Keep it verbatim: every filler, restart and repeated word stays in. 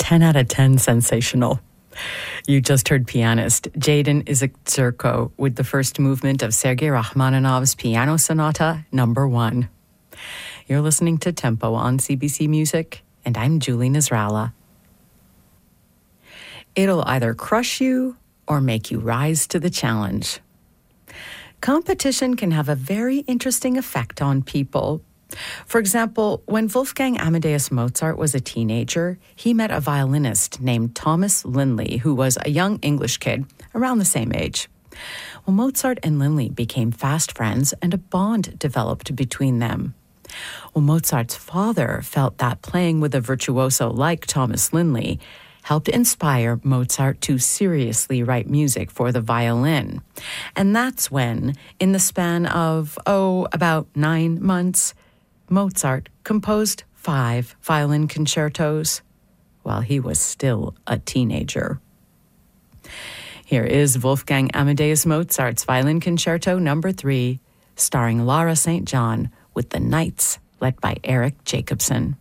ten out of ten sensational. You just heard pianist Jaden Isaac-Zerko with the first movement of Sergei Rachmaninoff's Piano Sonata Number One. You're listening to Tempo on C B C Music, and I'm Julie Nasrallah. It'll either crush you or make you rise to the challenge. Competition can have a very interesting effect on people. For example, when Wolfgang Amadeus Mozart was a teenager, he met a violinist named Thomas Linley, who was a young English kid around the same age. Well, Mozart and Linley became fast friends, and a bond developed between them. Well, Mozart's father felt that playing with a virtuoso like Thomas Linley helped inspire Mozart to seriously write music for the violin. And that's when, in the span of, oh, about nine months, Mozart composed five violin concertos while he was still a teenager. Here is Wolfgang Amadeus Mozart's Violin Concerto Number Three, starring Lara Saint John with the Knights, led by Eric Jacobson.